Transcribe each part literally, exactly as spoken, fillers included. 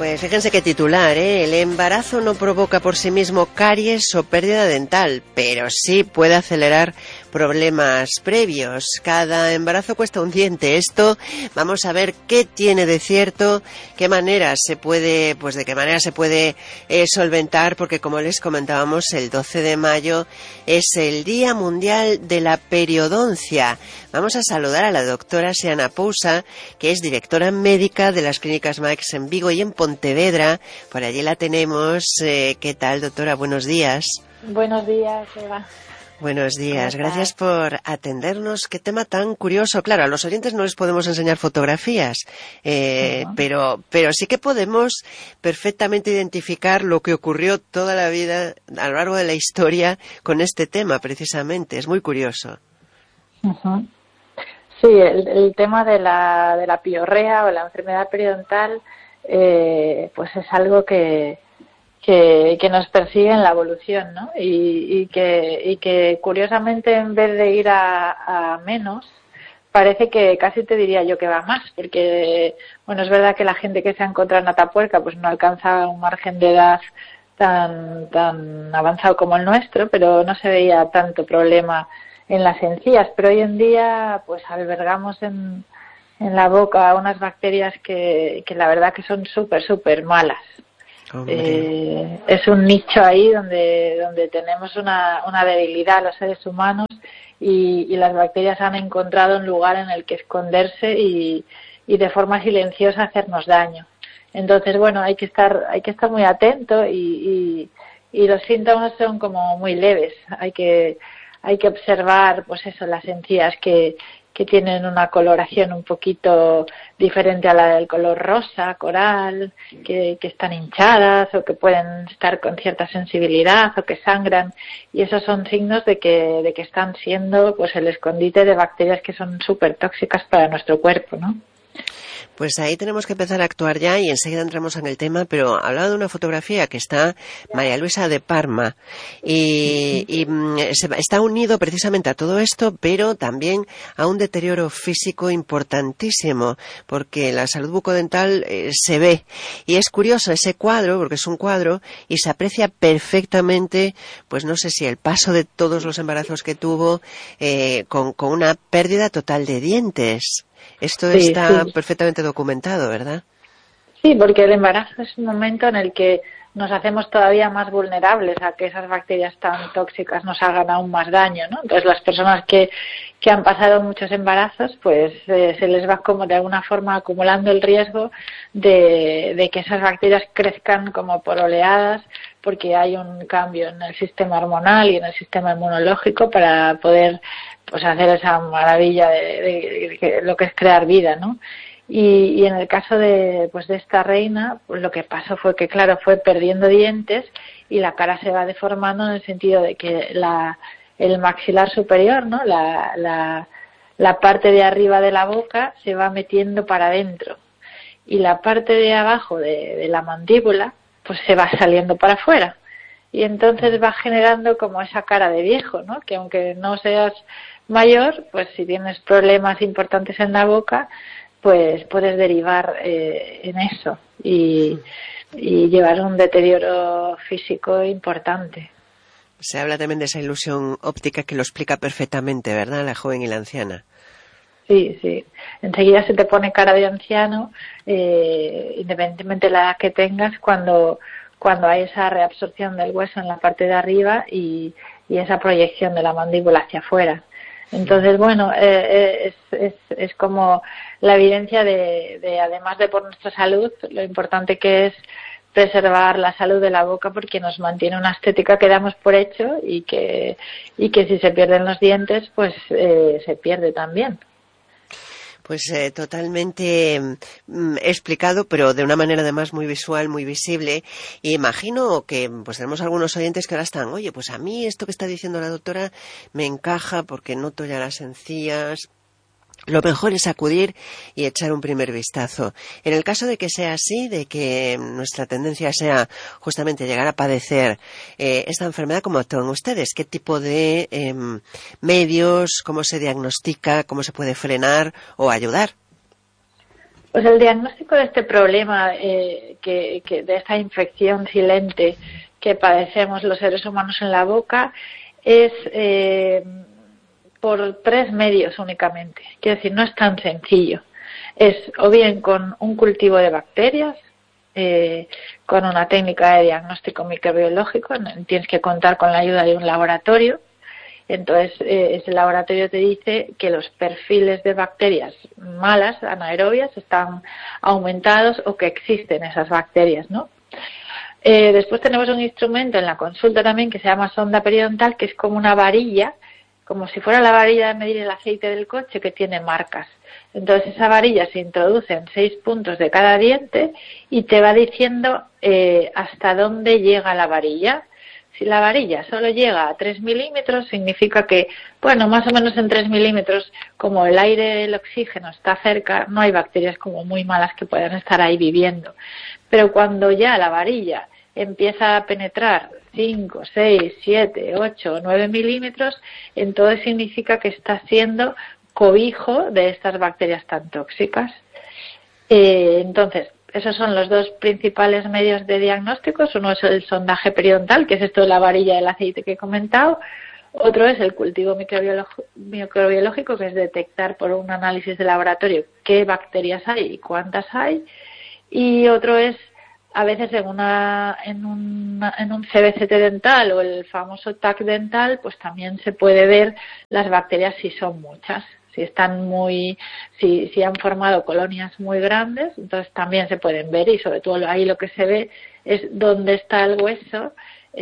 Pues fíjense qué titular, ¿eh? El embarazo no provoca por sí mismo caries o pérdida dental, pero sí puede acelerar problemas previos. Cada embarazo cuesta un diente. Esto vamos a ver qué tiene de cierto, qué manera se puede, pues de qué manera se puede eh, solventar, porque como les comentábamos, el doce de mayo es el Día Mundial de la Periodoncia. Vamos a saludar a la doctora Seana Pousa, que es directora médica de las clínicas Max en Vigo y en Pontevedra. Por allí la tenemos. Eh, ¿Qué tal, doctora? Buenos días. Buenos días, Eva. Buenos días, gracias por atendernos. Qué tema tan curioso. Claro, a los oyentes no les podemos enseñar fotografías, eh, uh-huh. pero, pero sí que podemos perfectamente identificar lo que ocurrió toda la vida, a lo largo de la historia, con este tema, precisamente. Es muy curioso. Uh-huh. Sí, el, el tema de la, de la piorrea o la enfermedad periodontal, eh, pues es algo que... Que, que nos persigue en la evolución, ¿no? Y, y, que, y que curiosamente, en vez de ir a, a menos, parece que casi te diría yo que va más, porque, bueno, es verdad que la gente que se ha encontrado en Atapuerca pues no alcanza un margen de edad tan, tan avanzado como el nuestro, pero no se veía tanto problema en las encías. Pero hoy en día, pues albergamos en, en la boca unas bacterias que, que la verdad que son súper, súper malas. Eh, es un nicho ahí donde donde tenemos una, una debilidad los seres humanos y, y las bacterias han encontrado un lugar en el que esconderse y, y de forma silenciosa hacernos daño. Entonces, bueno, hay que estar hay que estar muy atento y, y, y los síntomas son como muy leves. Hay que hay que observar, pues eso, las encías que que tienen una coloración un poquito diferente a la del color rosa, coral, que, que están hinchadas o que pueden estar con cierta sensibilidad o que sangran, y esos son signos de que, de que están siendo pues el escondite de bacterias que son súper tóxicas para nuestro cuerpo, ¿no? Pues ahí tenemos que empezar a actuar ya y enseguida entramos en el tema, pero hablaba de una fotografía que está María Luisa de Parma y, y se, está unido precisamente a todo esto, pero también a un deterioro físico importantísimo, porque la salud bucodental eh, se ve. Y es curioso ese cuadro, porque es un cuadro y se aprecia perfectamente, pues no sé si el paso de todos los embarazos que tuvo eh, con, con una pérdida total de dientes. Esto sí, está sí. perfectamente documentado, ¿verdad? Sí, porque el embarazo es un momento en el que nos hacemos todavía más vulnerables a que esas bacterias tan tóxicas nos hagan aún más daño, ¿no? Entonces, las personas que, que han pasado muchos embarazos, pues eh, se les va como de alguna forma acumulando el riesgo de, de que esas bacterias crezcan como por oleadas, porque hay un cambio en el sistema hormonal y en el sistema inmunológico para poder pues hacer esa maravilla de, de, de, de lo que es crear vida, ¿no? Y, y en el caso de pues de esta reina, pues lo que pasó fue que, claro, fue perdiendo dientes y la cara se va deformando en el sentido de que la el maxilar superior, ¿no? La, la, la parte de arriba de la boca se va metiendo para adentro y la parte de abajo de, de la mandíbula pues se va saliendo para afuera. Y entonces va generando como esa cara de viejo, ¿no? Que aunque no seas mayor, pues si tienes problemas importantes en la boca, pues puedes derivar eh, en eso y, y llevar un deterioro físico importante. Se habla también de esa ilusión óptica que lo explica perfectamente, ¿verdad? La joven y la anciana. Sí, sí. Enseguida se te pone cara de anciano, eh, independientemente de la edad que tengas, cuando cuando hay esa reabsorción del hueso en la parte de arriba y, y esa proyección de la mandíbula hacia afuera. Entonces, bueno, eh, es, es, es como la evidencia de, de, además de por nuestra salud, lo importante que es preservar la salud de la boca, porque nos mantiene una estética que damos por hecho y que, y que si se pierden los dientes, pues eh, se pierde también. Pues eh, totalmente mm, explicado, pero de una manera además muy visual, muy visible. Y imagino que pues tenemos algunos oyentes que ahora están, oye, pues a mí esto que está diciendo la doctora me encaja porque noto ya las encías. Lo mejor es acudir y echar un primer vistazo. En el caso de que sea así, de que nuestra tendencia sea justamente llegar a padecer eh, esta enfermedad, ¿cómo actúan ustedes? ¿Qué tipo de eh, medios, cómo se diagnostica, cómo se puede frenar o ayudar? Pues el diagnóstico de este problema, eh, que, que de esta infección silente que padecemos los seres humanos en la boca, es eh, por tres medios únicamente. Quiero decir, no es tan sencillo. Es o bien con un cultivo de bacterias, eh, con una técnica de diagnóstico microbiológico, tienes que contar con la ayuda de un laboratorio. Entonces, eh, ese laboratorio te dice que los perfiles de bacterias malas, anaerobias, están aumentados o que existen esas bacterias, ¿no? Eh, después tenemos un instrumento en la consulta también que se llama sonda periodontal, que es como una varilla, como si fuera la varilla de medir el aceite del coche, que tiene marcas. Entonces, esa varilla se introduce en seis puntos de cada diente y te va diciendo eh, hasta dónde llega la varilla. Si la varilla solo llega a tres milímetros, significa que, bueno, más o menos en tres milímetros, como el aire, el oxígeno está cerca, no hay bacterias como muy malas que puedan estar ahí viviendo. Pero cuando ya la varilla empieza a penetrar cinco, seis, siete, ocho, nueve milímetros, entonces significa que está siendo cobijo de estas bacterias tan tóxicas. Eh, entonces, esos son los dos principales medios de diagnósticos. Uno es el sondaje periodontal, que es esto de la varilla del aceite que he comentado. Otro es el cultivo microbiológico, que es detectar por un análisis de laboratorio qué bacterias hay y cuántas hay. Y otro es, a veces en, una, en, una, en un C B C T dental o el famoso T A C dental, pues también se puede ver las bacterias si son muchas. Si están muy, si, si han formado colonias muy grandes, entonces también se pueden ver, y sobre todo ahí lo que se ve es dónde está el hueso,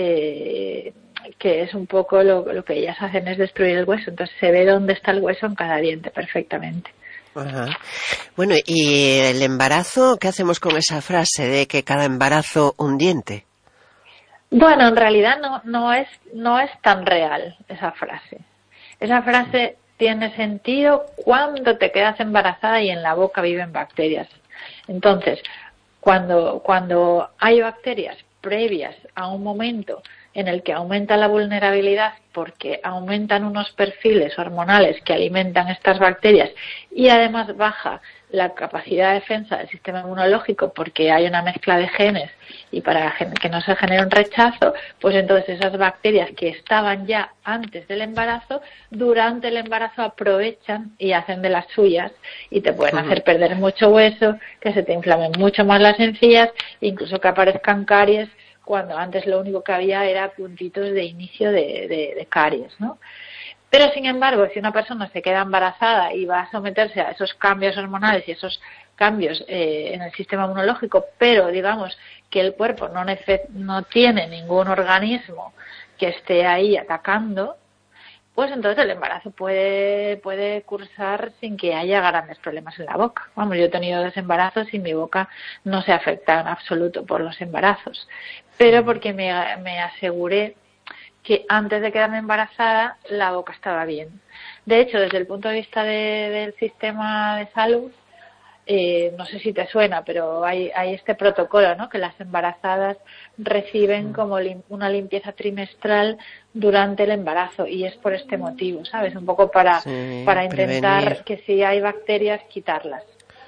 eh, que es un poco lo, lo que ellas hacen es destruir el hueso, entonces se ve dónde está el hueso en cada diente perfectamente. Ajá. Bueno, ¿y el embarazo? ¿Qué hacemos con esa frase de que cada embarazo un diente? Bueno, en realidad no, no es, no es tan real esa frase. Esa frase tiene sentido cuando te quedas embarazada y en la boca viven bacterias. Entonces, cuando, cuando hay bacterias previas a un momento en el que aumenta la vulnerabilidad porque aumentan unos perfiles hormonales que alimentan estas bacterias y además baja la capacidad de defensa del sistema inmunológico porque hay una mezcla de genes y para que no se genere un rechazo, pues entonces esas bacterias que estaban ya antes del embarazo, durante el embarazo aprovechan y hacen de las suyas y te pueden hacer perder mucho hueso, que se te inflamen mucho más las encías, incluso que aparezcan caries, cuando antes lo único que había era puntitos de inicio de, de, de caries, ¿no? Pero, sin embargo, si una persona se queda embarazada y va a someterse a esos cambios hormonales y esos cambios eh, en el sistema inmunológico, pero digamos que el cuerpo no, nece- no tiene ningún organismo que esté ahí atacando, pues entonces el embarazo puede, puede cursar sin que haya grandes problemas en la boca. Vamos, yo he tenido dos embarazos y mi boca no se afecta en absoluto por los embarazos, pero porque me, me aseguré que antes de quedarme embarazada la boca estaba bien. De hecho, desde el punto de vista de, del sistema de salud, eh, no sé si te suena, pero hay, hay este protocolo, ¿no? Que las embarazadas reciben como lim- una limpieza trimestral durante el embarazo, y es por este motivo, ¿sabes? Un poco para, Sí, para intentar prevenir. que si hay bacterias, quitarlas.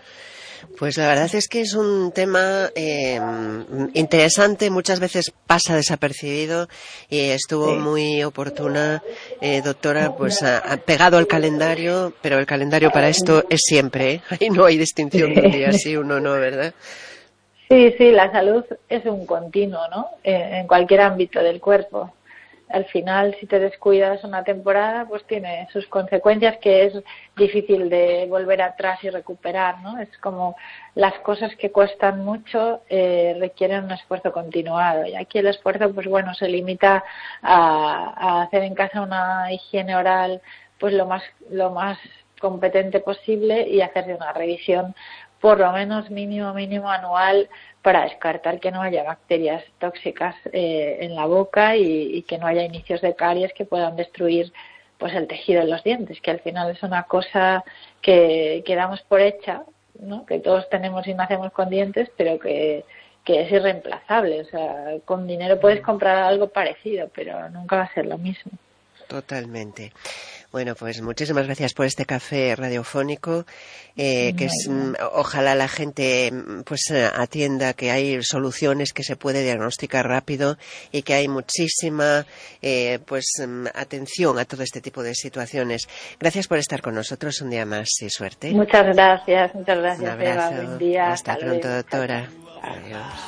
Pues la verdad es que es un tema eh, interesante, muchas veces pasa desapercibido y estuvo Sí. muy oportuna, eh, doctora, pues ha, ha pegado al calendario, pero el calendario para esto es siempre, ¿eh? Ahí no hay distinción de un día sí, uno no, ¿verdad? Sí, sí, la salud es un continuo, ¿no? En, en cualquier ámbito del cuerpo. Al final, si te descuidas una temporada, pues tiene sus consecuencias, que es difícil de volver atrás y recuperar, ¿no? Es como las cosas que cuestan mucho eh, requieren un esfuerzo continuado, y aquí el esfuerzo, pues bueno, se limita a, a hacer en casa una higiene oral, pues lo más lo más competente posible, y hacerse una revisión por lo menos mínimo mínimo anual para descartar que no haya bacterias tóxicas eh, en la boca y, y que no haya inicios de caries que puedan destruir pues el tejido de los dientes, que al final es una cosa que, que damos por hecha, ¿no? Que todos tenemos y nacemos con dientes, pero que, que es irreemplazable. O sea, con dinero puedes comprar algo parecido, pero nunca va a ser lo mismo. Totalmente. Bueno, pues muchísimas gracias por este café radiofónico, eh, que es, ojalá la gente pues atienda que hay soluciones, que se puede diagnosticar rápido y que hay muchísima eh, pues atención a todo este tipo de situaciones. Gracias por estar con nosotros un día más y suerte. Muchas gracias, muchas gracias, Un abrazo. Eva. Buen día. Hasta, Hasta pronto, luego. Doctora. Adiós.